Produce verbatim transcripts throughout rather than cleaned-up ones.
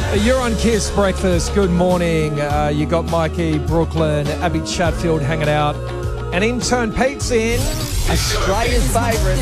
You're on Kiss Breakfast. Good morning. Uh, you got Mikey, Brooklyn, Abby Chatfield hanging out. And intern Pete's in. Australia's favourite.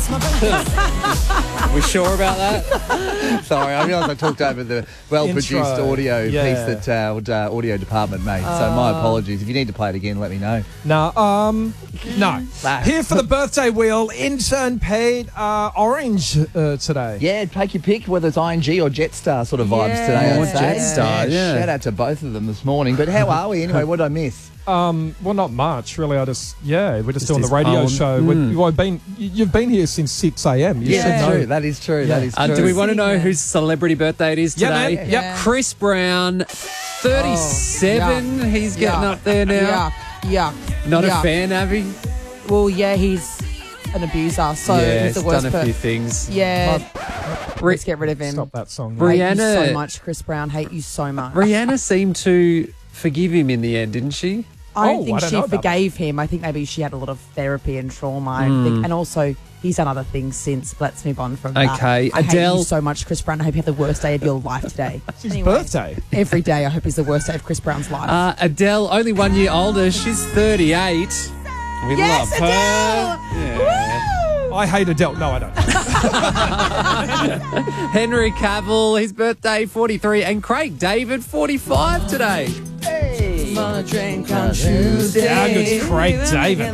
We sure about that? Sorry, I realised I talked over the well-produced Intro. audio Yeah. piece that uh, uh, audio department made. So my apologies. If you need to play it again, let me know. No, um, no. Nah. Here for the birthday wheel, intern Pete, uh, orange uh, today. Yeah, take your pick, whether it's I N G or Jetstar sort of vibes Yeah. today. Oh, I'd say. Jetstar, yeah. Shout out to both of them this morning. But how are we anyway? What did I miss? Um, well, not much, really. I just, yeah, we're just, Just doing the his radio own- show. Mm. We, well, I've been, you've been here since six a.m. You Yeah, should that's know. true. That is true. That is Uh, true. do we want to Sitting know there. whose celebrity birthday it is Yeah, today? man. Yeah. Chris Brown, thirty-seven. Oh, yuck. He's getting Yuck. up there now. Yuck, yuck. Not yuck. a fan, Abby? Well, yeah, he's an abuser, so yeah, he's the he's worst. done a per- few things. yeah, Ri- let's get rid of him. Stop that song. Bri- Hate you Rihanna- so much, Chris Brown. Hate you so much. Rihanna seemed to forgive him in the end, didn't she? I don't Oh, think I don't she know about forgave him. I think maybe she had a lot of therapy and trauma. I Hmm. think, and also he's done other things since. But let's move on from that. Okay, I hate Adele- you so much, Chris Brown. I hope you have the worst day of your life today. It's his Anyway, birthday. Every day, I hope is the worst day of Chris Brown's life. Uh, Adele, only one year older. She's thirty-eight. We Yes, love her. Yeah. I hate Adele. No, I don't. Henry Cavill, his birthday, forty-three. And Craig David, forty-five today. On a drink on Tuesday. How good's Craig David?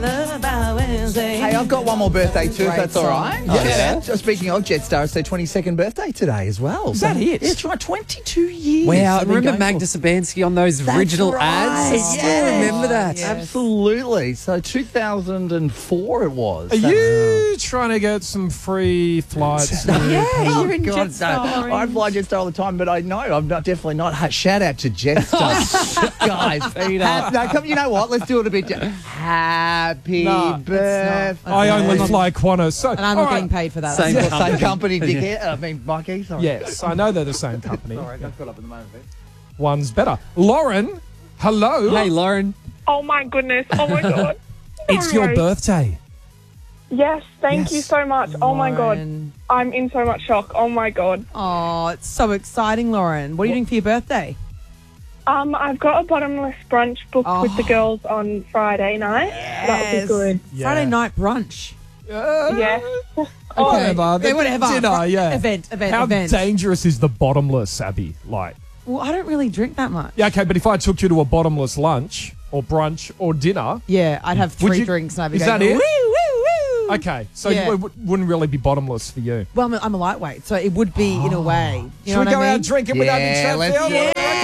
Hey, I've got one more birthday too, if Great that's all song. right. Yes. Yeah. Just speaking of Jetstar, it's their twenty-second birthday today as well. Is that it? Yeah, it's right, twenty-two years. Wow, they've been remember going Magda for. Sabansky on those That's original right, ads? I still yeah. remember that. Yeah. Absolutely. So two thousand four it was. Are That's- you trying to get some free flights? Yeah, Oh, you're in God, Jetstar. no. I fly Jetstar all the time, but I know I'm not definitely not. Ha- Shout out to Jetstar, guys. Ha- no, come. You know what? Let's do it a bit. Je- Happy No, it's birthday. not. I only Okay. fly Qantas. So, And I'm all not right. getting paid for that. Same That's Same company. company, dickhead. I mean, Mikey. Sorry. Yes, I know they're the same company. Sorry, I got caught up in the moment. One's better. Lauren, hello. Hey, Lauren. Oh my goodness. Oh my God. It's your Sorry. birthday. Yes, thank Yes. you so much. Oh my God. Lauren. I'm in so much shock. Oh my God. Oh, it's so exciting, Lauren. What are you doing for your birthday? Um, I've got a bottomless brunch booked Oh. with the girls on Friday night. That would be good. Yeah. Friday night brunch. Uh, Yes. Whatever. Okay. The Yeah, whatever. Dinner, Fri- yeah. event, event, How event. dangerous is the bottomless, Abby? Like, Well, I don't really drink that much. yeah, okay, but if I took you to a bottomless lunch or brunch or dinner, Yeah, I'd have Would three you- drinks and I'd be is going, that it? woo, woo, woo. okay, so Yeah. you w- wouldn't really be bottomless for you. Well, I'm a, I'm a lightweight, so it would be in a way. You Should know we what go I mean? out drinking with Abby Yeah, let's- Chatfield?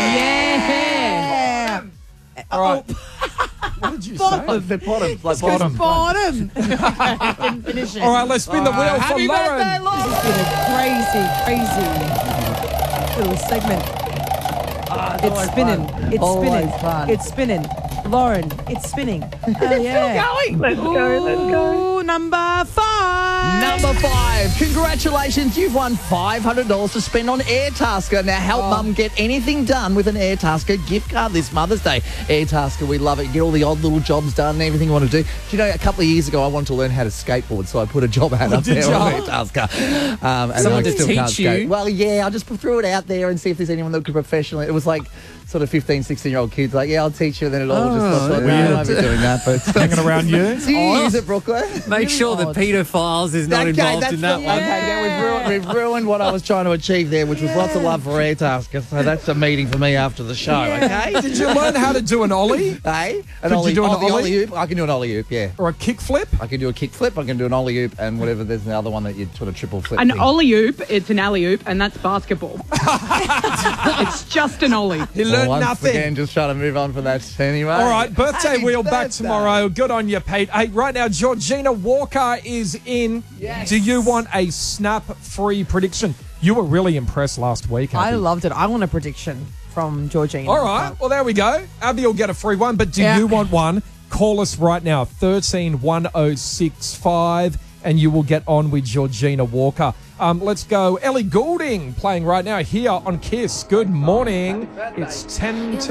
Yeah. All right. What did you say? Oh, the bottom, like Bottom. bottom. Bottom. I didn't finish it. All right, let's spin the wheel for Happy Lauren. birthday, Lauren. This has been a crazy, crazy little segment. Ah, It's always spinning. fun. It's Always spinning. fun. It's spinning. Lauren, it's spinning. Oh, yeah. going. Let's go. Let's go. Ooh, number five. Number five. Congratulations, you've won five hundred dollars to spend on Airtasker. Now help Oh. mum get anything done with an Airtasker gift card this Mother's Day. Airtasker, we love it. You get all the odd little jobs done and everything you want to do. Do you know, a couple of years ago, I wanted to learn how to skateboard, so I put a job ad up did there you? on Airtasker. Um, and Someone I to still teach can't skate. you? Well, yeah, I just threw it out there and see if there's anyone that could professionally. It was like sort of fifteen, sixteen-year-old kids like, yeah, I'll teach you. And then it all just Oh, stopped. Like, weird. no, I won't be doing that. But Hanging around you? do you use it, Brooklyn? Make sure the odd. pedophiles is not involved that's in that the- one. Okay, yeah, we've, ruined, we've ruined what I was trying to achieve there, which was lots of love for Airtasker. So that's a meeting for me after the show, okay? Did you learn how to do an ollie Hey? An Could you ollie, do an oh, the ollie? ollie oop? I can do an ollie oop, yeah. or a kick flip? I can do a kick flip, I can do an ollie oop, and whatever, there's another one that you sort of triple flip. An thing. ollie oop, it's an alley oop, and that's basketball. It's just an ollie. He Well, learned once nothing. again, just trying to move on from that anyway. All right, birthday Happy wheel back birthday. tomorrow. Good on you, Pete. Hey, right now, Georgina Walker is in. Yes. Do you want a snap-free prediction? You were really impressed last week, I Abby. loved it. I want a prediction from Georgina. All right, well, there we go. Abby will get a free one, but do Yeah. you want one? Call us right now, thirteen one oh six five, and you will get on with Georgina Walker. Um, let's go. Ellie Goulding playing right now here on Kiss. Good morning. It's ten to